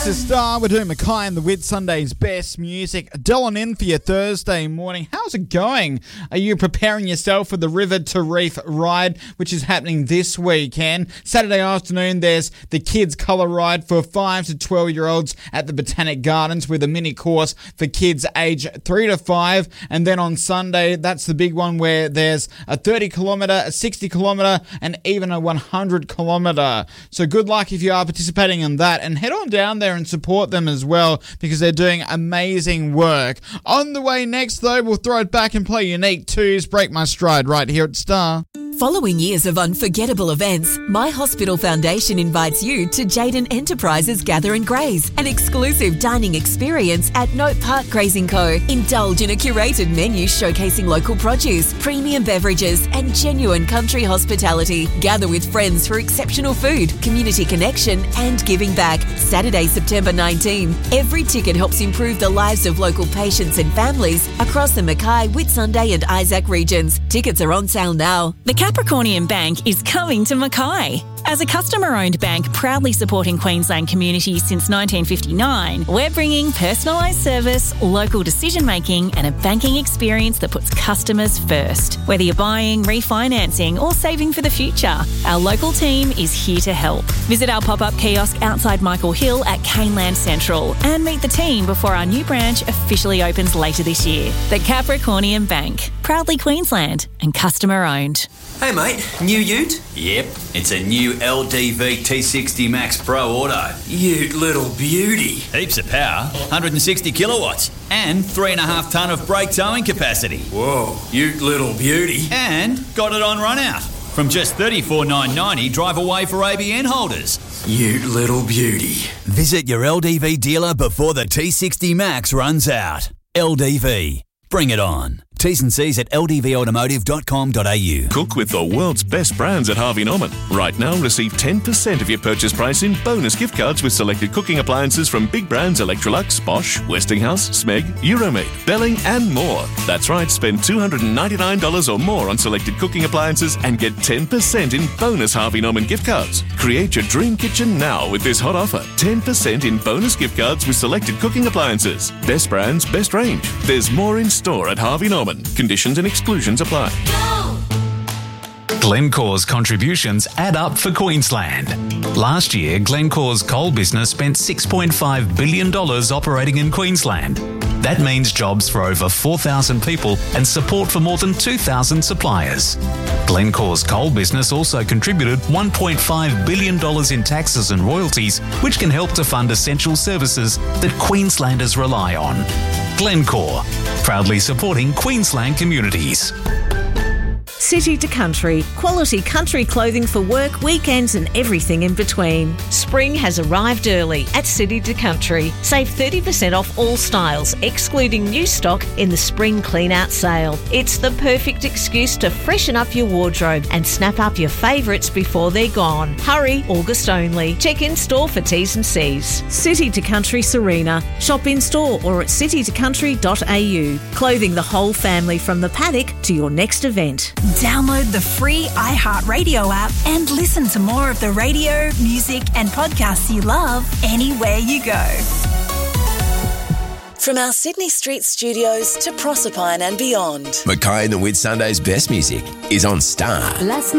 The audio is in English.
To start, we're doing Mackay and the Whitsundays best music. Dylan in for your Thursday morning. How's it going? Are you preparing yourself for the River to Reef ride, which is happening this weekend? Saturday afternoon, there's the kids' colour ride for 5 to 12-year-olds at the Botanic Gardens with a mini course for kids age 3 to 5. And then on Sunday, that's the big one where there's a 30-kilometre, a 60-kilometre, and even a 100-kilometre. So good luck if you are participating in that. And head on down there and support them as well because they're doing amazing work. On the way next, though, we'll throw it back and play Unique 2's Break My Stride right here at Star. Following years of unforgettable events, My Hospital Foundation invites you to Jayden Enterprises Gather and Graze, an exclusive dining experience at Note Park Grazing Co. Indulge in a curated menu showcasing local produce, premium beverages and genuine country hospitality. Gather with friends for exceptional food, community connection and giving back. Saturday, September 19. Every ticket helps improve the lives of local patients and families across the Mackay, Whitsunday and Isaac regions. Tickets are on sale now. The Capricornian Bank is coming to Mackay. As a customer-owned bank proudly supporting Queensland communities since 1959, we're bringing personalised service, local decision-making and a banking experience that puts customers first. Whether you're buying, refinancing or saving for the future, our local team is here to help. Visit our pop-up kiosk outside Michael Hill at Caneland Central and meet the team before our new branch officially opens later this year. The Capricornian Bank, proudly Queensland and customer-owned. Hey mate, new ute? Yep, it's a new LDV T60 Max Pro Auto. Ute little beauty. Heaps of power, 160 kilowatts, and 3.5 tonne of brake towing capacity. Whoa, ute little beauty. And got it on run out. From just $34,990 drive away for ABN holders. Ute little beauty. Visit your LDV dealer before the T60 Max runs out. LDV. Bring it on. T's and C's at ldvautomotive.com.au. Cook with the world's best brands at Harvey Norman. Right now, receive 10% of your purchase price in bonus gift cards with selected cooking appliances from big brands Electrolux, Bosch, Westinghouse, Smeg, Euromaid, Belling and more. That's right, spend $299 or more on selected cooking appliances and get 10% in bonus Harvey Norman gift cards. Create your dream kitchen now with this hot offer. 10% in bonus gift cards with selected cooking appliances. Best brands, best range. There's more in store at Harvey Norman. Conditions and exclusions apply. Glencore's contributions add up for Queensland. Last year, Glencore's coal business spent $6.5 billion operating in Queensland. That means jobs for over 4,000 people and support for more than 2,000 suppliers. Glencore's coal business also contributed $1.5 billion in taxes and royalties, which can help to fund essential services that Queenslanders rely on. Glencore, proudly supporting Queensland communities. City to Country, quality country clothing for work, weekends and everything in between. Spring has arrived early at City to Country. Save 30% off all styles, excluding new stock in the spring clean-out sale. It's the perfect excuse to freshen up your wardrobe and snap up your favourites before they're gone. Hurry, August only. Check in store for T's and C's. City to Country Serena. Shop in store or at citytocountry.au. Clothing the whole family from the paddock to your next event. Download the free iHeartRadio app and listen to more of the radio, music and podcasts you love anywhere you go. From our Sydney Street studios to Proserpine and beyond. Mackay and the Whitsundays best music is on Star. Last